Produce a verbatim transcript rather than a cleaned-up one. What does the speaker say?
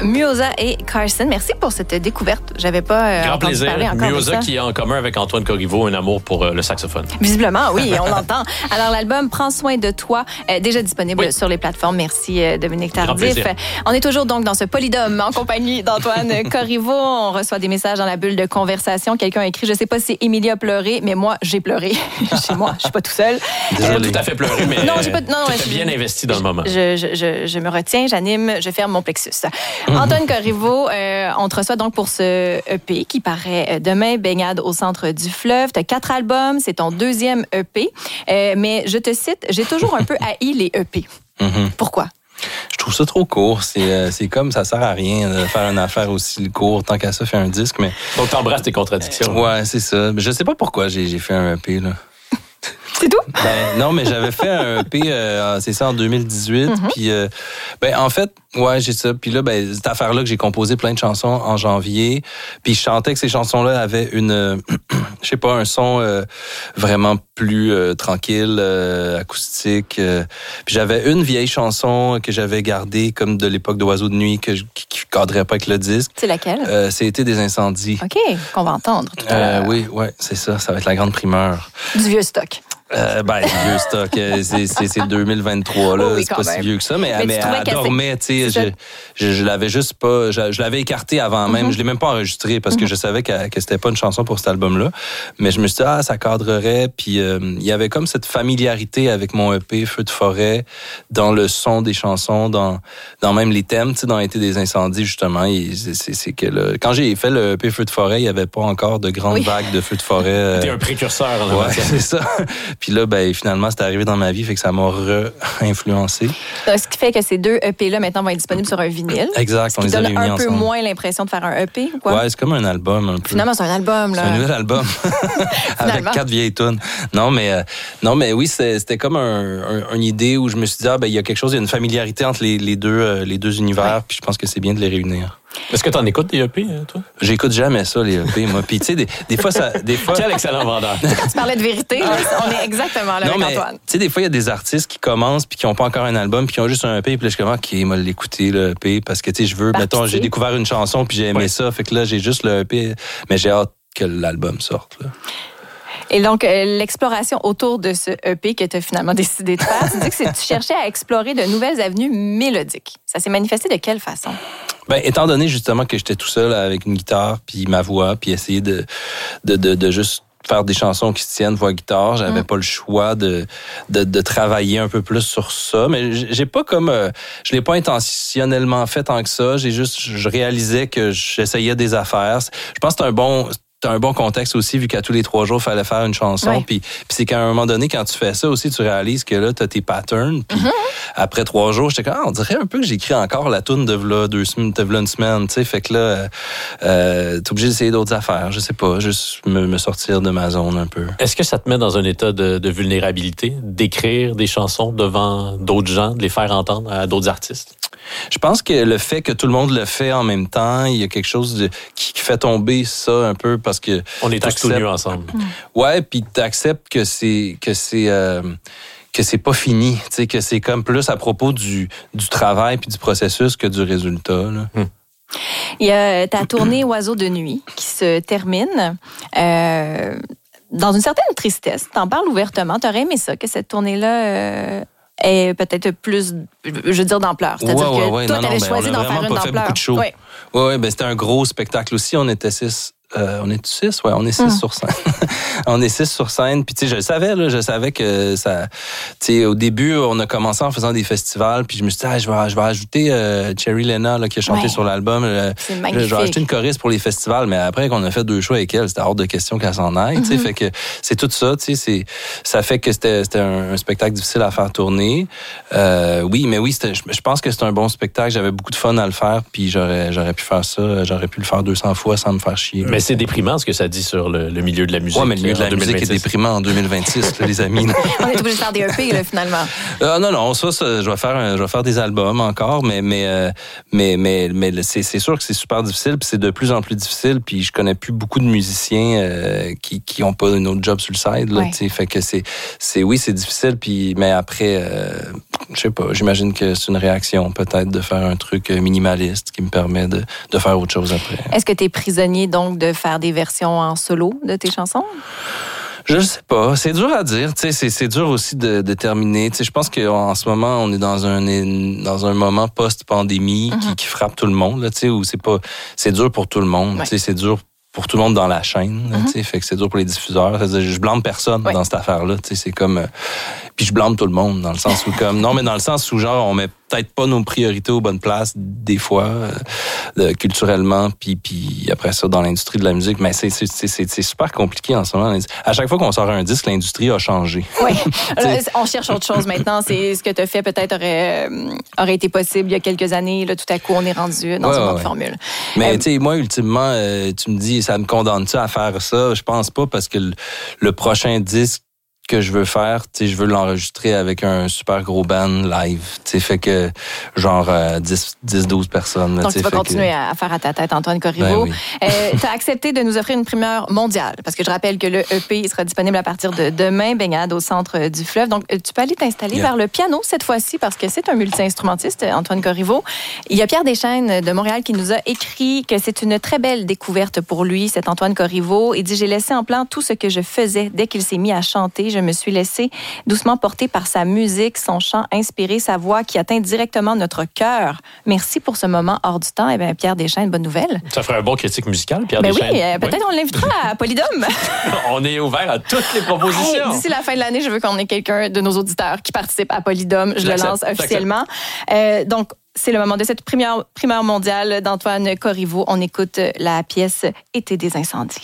Muoza et Carson. Merci pour cette découverte. J'avais pas euh, Grand entendu plaisir. parler encore Muoza de ça. qui a en commun avec Antoine Corriveau un amour pour euh, le saxophone. Visiblement, oui, on l'entend. Alors, l'album Prends soin de toi, euh, déjà disponible oui. sur les plateformes. Merci, euh, Dominique Tardif. On est toujours donc dans ce polydome en compagnie d'Antoine Corriveau. On reçoit des messages dans la bulle de conversation. Quelqu'un a écrit, je sais pas si Émilie a pleuré, mais moi, j'ai pleuré. Chez moi, je suis pas tout seul. Désolé. Euh, tout à fait pleuré, mais non, j'ai pas, non, tu es bien investi dans je, le moment. Je, je, je, je me retiens, j'anime, je ferme mon plexus. Mm-hmm. Antoine Corriveau, euh, on te reçoit donc pour ce E P qui paraît demain, Baignade au centre du fleuve. Tu as quatre albums, c'est ton deuxième E P. Euh, mais je te cite, j'ai toujours un peu haï les E P. Mm-hmm. Pourquoi? Je trouve ça trop court. C'est, euh, c'est comme ça sert à rien de faire une affaire aussi courte, tant qu'à ça, faire un disque. Mais... Donc, t'embrasses tes contradictions. Euh, ouais, c'est ça. Je sais pas pourquoi j'ai, j'ai fait un E P, là. C'est tout? Ben, non, mais j'avais fait un E P, euh, c'est ça, en deux mille dix-huit. Mm-hmm. Puis, euh, ben, en fait, ouais, j'ai ça. Puis là, ben, cette affaire-là que j'ai composé plein de chansons en janvier. Puis je chantais que ces chansons-là avaient une, euh, je sais pas, un son euh, vraiment plus euh, tranquille, euh, acoustique. Euh. Puis j'avais une vieille chanson que j'avais gardée comme de l'époque d'Oiseaux de nuit que je, qui, qui cadrait pas avec le disque. C'est laquelle? Euh, c'était des incendies. OK, qu'on va entendre tout à l'heure. Euh, oui, ouais, c'est ça. Ça va être la grande primeur. Du vieux stock. Euh, ben, vieux stock, c'est, c'est, c'est deux mille vingt-trois, là. Oh oui, c'est pas même. Si vieux que ça, mais, mais, mais elle dormait, tu sais. Je, je, je l'avais juste pas, je, je l'avais écartée avant même. Mm-hmm. Je l'ai même pas enregistrée parce que mm-hmm. je savais que, que c'était pas une chanson pour cet album-là. Mais je me suis dit, ah, ça cadrerait. Puis, il euh, y avait comme cette familiarité avec mon E P, Feu de forêt, dans le son des chansons, dans, dans même les thèmes, tu sais, dans Été des incendies, justement. Et c'est, c'est, c'est que là, quand j'ai fait le E P Feu de forêt, il y avait pas encore de grandes oui. vagues de feux de forêt. Euh... T'es un précurseur, en ouais, c'est ça. Puis là, ben, finalement, c'est arrivé dans ma vie, fait que ça m'a re-influencé. Ce qui fait que ces deux E P-là, maintenant, vont être disponibles sur un vinyle. Exact, on les a réunis ensemble. Ça donne un peu moins l'impression de faire un E P, ou quoi? Ouais, c'est comme un album, un peu. Finalement, c'est un album, là. C'est un nouvel album. Avec quatre vieilles tunes. Non, mais, euh, non, mais oui, c'est, c'était comme un, un, une idée où je me suis dit, ah, ben, il y a quelque chose, il y a une familiarité entre les, les deux, euh, les deux univers, ouais. Puis je pense que c'est bien de les réunir. Est-ce que tu en écoutes des E P, toi? J'écoute jamais ça, les E P, moi. Puis, tu sais, des, des fois, ça. Des fois... Quel excellent vendeur. Quand tu parlais de vérité, là, on est exactement là non, avec mais, Antoine. Tu sais, des fois, il y a des artistes qui commencent puis qui n'ont pas encore un album puis qui ont juste un E P. Puis là, je suis comme, OK, moi, l'écouter, le E P, parce que, tu sais, je veux. Par mettons, pitié. J'ai découvert une chanson puis j'ai aimé ouais. ça. Fait que là, j'ai juste le E P, mais j'ai hâte que l'album sorte, là. Et donc, euh, l'exploration autour de ce E P que tu as finalement décidé de faire, tu dis que c'est, tu cherchais à explorer de nouvelles avenues mélodiques. Ça s'est manifesté de quelle façon? Ben, étant donné justement que j'étais tout seul avec une guitare, puis ma voix, puis essayer de, de, de, de juste faire des chansons qui se tiennent voix-guitare, j'avais mmh. pas le choix de, de, de travailler un peu plus sur ça. Mais j'ai pas comme... Euh, je l'ai pas intentionnellement fait tant que ça. J'ai juste... Je réalisais que j'essayais des affaires. Je pense que c'est un bon... C'est un bon contexte aussi, vu qu'à tous les trois jours, il fallait faire une chanson. Ouais. Puis, puis c'est qu'à un moment donné, quand tu fais ça aussi, tu réalises que là, tu as tes patterns. Puis mm-hmm. après trois jours, j'étais comme, ah, on dirait un peu que j'écris encore la toune de v'là deux semaines, de v'là une semaine. Tu sais, fait que là, euh, t'es obligé d'essayer d'autres affaires. Je sais pas, juste me, me sortir de ma zone un peu. Est-ce que ça te met dans un état de, de vulnérabilité, d'écrire des chansons devant d'autres gens, de les faire entendre à d'autres artistes? Je pense que le fait que tout le monde le fait en même temps, il y a quelque chose de, qui fait tomber ça un peu parce que... On est tous tout nus ensemble. Ouais, puis t'acceptes que c'est que c'est euh, que c'est pas fini, tu sais, que c'est comme plus à propos du, du travail puis du processus que du résultat, là. Hum. Il y a ta tournée Oiseaux de nuit qui se termine. Euh, dans une certaine tristesse, t'en parles ouvertement. T'aurais aimé ça, que cette tournée-là... Euh est peut-être plus, je veux dire, d'ampleur. C'est-à-dire ouais, ouais, que ouais, toi, non, tu avais non, choisi ben, d'en faire une d'ampleur. Oui, ouais, ouais, ben, c'était un gros spectacle aussi. On était six. Euh, on est six? Ouais, on est six mm. sur scène. On est six sur scène. Puis, tu sais, je le savais, là, je savais que ça... Tu sais, au début, on a commencé en faisant des festivals. Puis, je me suis dit, ah, je vais, je vais ajouter euh, Cherry Lena, là, qui a chanté ouais. sur l'album. Euh, c'est magnifique. Je vais ajouter une choriste pour les festivals. Mais après qu'on a fait deux shows avec elle, c'était hors de question qu'elle s'en aille. Mm-hmm. Tu sais, fait que c'est tout ça. Tu sais, c'est, ça fait que c'était, c'était un, un spectacle difficile à faire tourner. Euh, oui, mais oui, c'était, je, je pense que c'est un bon spectacle. J'avais beaucoup de fun à le faire. Puis, j'aurais, j'aurais pu faire ça. J'aurais pu le faire deux cents fois sans me faire chier. Mais c'est déprimant ce que ça dit sur le, le milieu de la musique. Oui, mais le milieu de la musique est déprimant en deux mille vingt-six, là, les amis. On est obligé de faire des E P, là, finalement. Euh, non, non, ça, ça, je vais faire, un, je vais faire des albums encore, mais, mais, euh, mais, mais, mais c'est, c'est sûr que c'est super difficile, puis c'est de plus en plus difficile, puis je connais plus beaucoup de musiciens euh, qui, qui ont pas un autre job sur le side, là, ouais. tu sais, fait que c'est, c'est, oui, c'est difficile, puis, mais après, euh, je sais pas, j'imagine que c'est une réaction, peut-être, de faire un truc minimaliste qui me permet de, de faire autre chose après. Est-ce que tu es prisonnier, donc, de faire des versions en solo de tes chansons? Je sais pas, c'est dur à dire, tu sais, c'est, c'est dur aussi de déterminer. Tu sais, je pense qu'en ce moment, on est dans un dans un moment post-pandémie mm-hmm. qui, qui frappe tout le monde, là, tu sais, où c'est pas, c'est dur pour tout le monde, ouais. tu sais, c'est dur pour tout le monde dans la chaîne, mm-hmm. tu sais, fait que c'est dur pour les diffuseurs. Je blâme personne ouais. dans cette affaire-là, tu sais, c'est comme, euh, puis je blâme tout le monde dans le sens où comme, non, mais dans le sens où genre on met peut-être pas nos priorités aux bonnes places des fois euh, culturellement puis puis après ça dans l'industrie de la musique, mais c'est c'est c'est c'est super compliqué en ce moment. À chaque fois qu'on sort un disque, l'industrie a changé. Oui. On cherche autre chose maintenant, c'est ce que tu as fait peut-être aurait euh, aurait été possible il y a quelques années, là tout à coup on est rendu dans ouais, une autre ouais. formule. Mais euh, tu sais moi ultimement euh, tu me dis ça me condamne-tu à faire ça? Je pense pas parce que le, le prochain disque que je veux faire, tu sais, je veux l'enregistrer avec un super gros band live, tu sais, fait que genre euh, dix douze personnes. Donc tu vas continuer que... à faire à ta tête, Antoine Corriveau. Ben oui. euh, tu as accepté de nous offrir une primeur mondiale, parce que je rappelle que le E P sera disponible à partir de demain, Baignade au centre du fleuve. Donc tu peux aller t'installer yeah. vers le piano cette fois-ci, parce que c'est un multi-instrumentiste, Antoine Corriveau. Il y a Pierre Deschaines de Montréal qui nous a écrit que c'est une très belle découverte pour lui, cet Antoine Corriveau. Il dit « J'ai laissé en plan tout ce que je faisais dès qu'il s'est mis à chanter. Je me suis laissé doucement porter par sa musique, son chant inspiré, sa voix qui atteint directement notre cœur. Merci pour ce moment hors du temps. » Eh bien, Pierre Deschaines, bonne nouvelle. Ça ferait un bon critique musical, Pierre ben Deschaines. Oui, euh, peut-être oui. on l'invitera à Polydome. On est ouvert à toutes les propositions. Hey, d'ici la fin de l'année, je veux qu'on ait quelqu'un de nos auditeurs qui participe à Polydome. Je J'accepte. le lance officiellement. Euh, donc, c'est le moment de cette première primeur mondiale d'Antoine Corriveau. On écoute la pièce « Été des incendies ».